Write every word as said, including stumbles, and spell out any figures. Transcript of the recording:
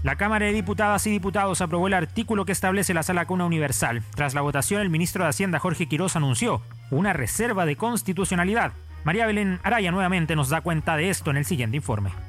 La Cámara de Diputadas y Diputados aprobó el artículo que establece la sala cuna universal. Tras la votación, el ministro de Hacienda, Jorge Quiroz, anunció una reserva de constitucionalidad. María Belén Araya nuevamente nos da cuenta de esto en el siguiente informe.